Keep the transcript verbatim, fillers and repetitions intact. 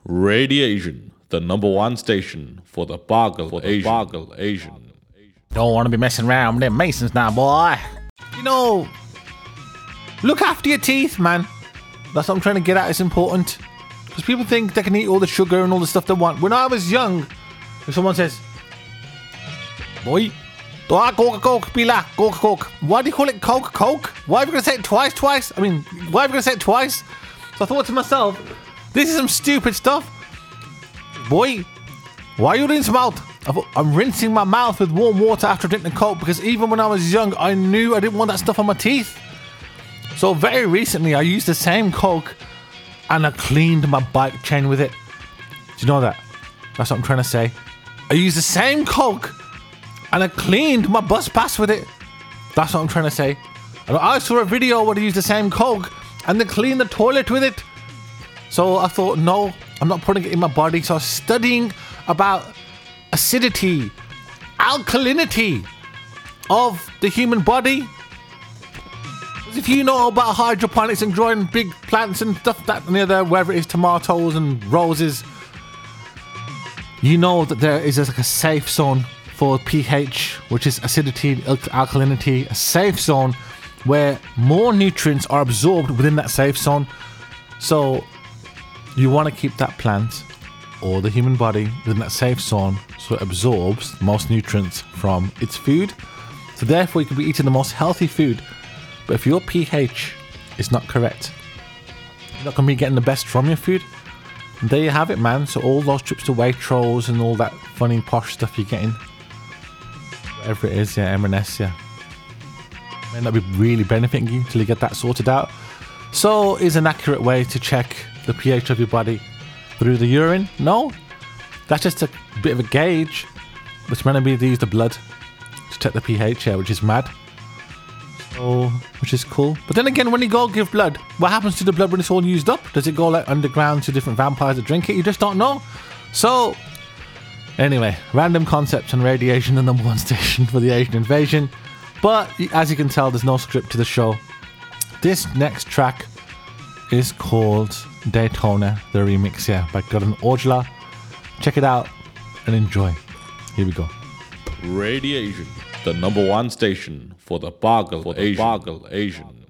Radiation, the number one station for the Boggle for Asian. Boggle Asian. Don't want to be messing around with them Masons now, boy. You know, look after your teeth, man. That's what I'm trying to get at. It's important. Because people think they can eat all the sugar and all the stuff they want. When I was young, if someone says, boy, ah, Coke, Coke, Bila, Coke, Coke. Why do you call it Coke, Coke? Why are we going to say it twice, twice? I mean, why are we going to say it twice? So I thought to myself, this is some stupid stuff. Boy, why are you rinsing mouth? I thought, I'm rinsing my mouth with warm water after drinking Coke because even when I was young, I knew I didn't want that stuff on my teeth. So very recently, I used the same Coke and I cleaned my bike chain with it. Do you know that? That's what I'm trying to say. I used the same Coke and I cleaned my bus pass with it. That's what I'm trying to say. And I saw a video where they used the same Coke and they cleaned the toilet with it. So I thought, no, I'm not putting it in my body. So I was studying about acidity, alkalinity of the human body. If you know about hydroponics and growing big plants and stuff that and the other, whether it is tomatoes and roses, you know that there is like a safe zone for pH, which is acidity, al- alkalinity, a safe zone where more nutrients are absorbed within that safe zone. So you want to keep that plant or the human body within that safe zone so it absorbs most nutrients from its food. So therefore you can be eating the most healthy food. But if your pH is not correct, you're not going to be getting the best from your food. And there you have it, man. So all those trips to Waitrose and all that funny posh stuff you're getting, whatever it is, yeah, M and S, yeah, may not be really benefiting you till you get that sorted out. So is an accurate way to check the pH of your body through the urine? No, that's just a bit of a gauge. It's meant to be to use the blood to check the pH, yeah, which is mad. So, which is cool. But then again, when you go give blood, what happens to the blood when it's all used up? Does it go like underground to different vampires that drink it? You just don't know. So, anyway, random concepts on radiation, the number one station for the Asian invasion. But as you can tell, there's no script to the show. This next track is called Daytona, the remix, yeah, by Gordon Ojala. Check it out and enjoy. Here we go. Radiation, the number one station for the Boggle for Asian. Boggle Asian.